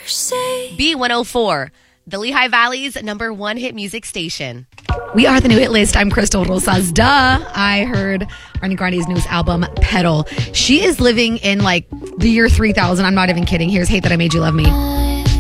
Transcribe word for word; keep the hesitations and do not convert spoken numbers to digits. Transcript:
B one oh four, the Lehigh Valley's number one hit music station. We are the new hit list. I'm Crystal Rosas. Duh. I heard Ariana Grande's newest album, Pedal. She is living in like the year three thousand. I'm not even kidding. Here's Hate That I Made You Love Me.